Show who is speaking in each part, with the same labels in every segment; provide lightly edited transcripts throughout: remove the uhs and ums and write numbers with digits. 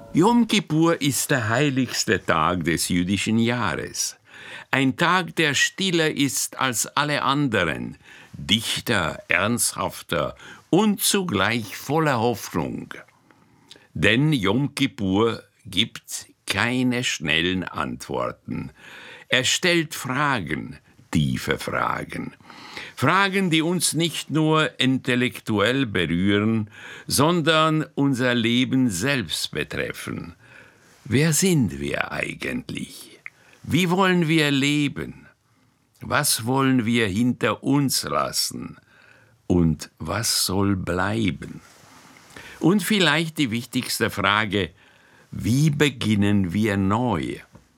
Speaker 1: Jom Kippur ist der heiligste Tag des jüdischen Jahres. Ein Tag, der stiller ist als alle anderen, dichter, ernsthafter und zugleich voller Hoffnung. Denn Jom Kippur gibt keine schnellen Antworten. Er stellt Fragen, tiefe Fragen. Fragen, die uns nicht nur intellektuell berühren, sondern unser Leben selbst betreffen. Wer sind wir eigentlich? Wie wollen wir leben? Was wollen wir hinter uns lassen? Und was soll bleiben? Und vielleicht die wichtigste Frage: Wie beginnen wir neu?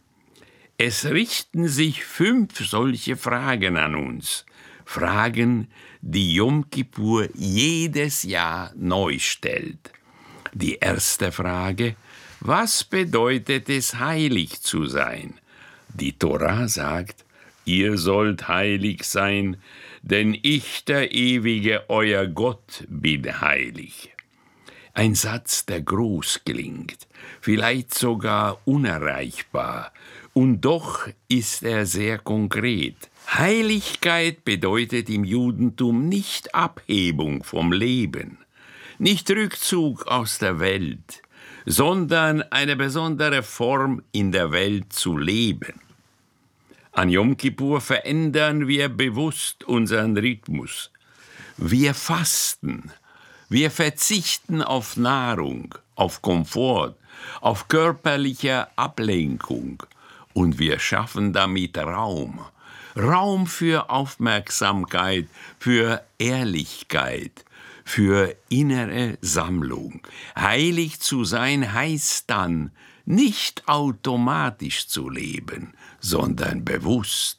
Speaker 1: Es richten sich 5 solche Fragen an uns. Fragen, die Jom Kippur jedes Jahr neu stellt. Die erste Frage: Was bedeutet es, heilig zu sein? Die Tora sagt: Ihr sollt heilig sein, denn ich, der Ewige, euer Gott, bin heilig. Ein Satz, der groß klingt, vielleicht sogar unerreichbar, und doch ist er sehr konkret. Heiligkeit bedeutet im Judentum nicht Abhebung vom Leben, nicht Rückzug aus der Welt, sondern eine besondere Form in der Welt zu leben. An Jom Kippur verändern wir bewusst unseren Rhythmus. Wir fasten, wir verzichten auf Nahrung, auf Komfort, auf körperliche Ablenkung, und wir schaffen damit Raum. Raum für Aufmerksamkeit, für Ehrlichkeit, für innere Sammlung. Heilig zu sein heißt dann, nicht automatisch zu leben, sondern bewusst.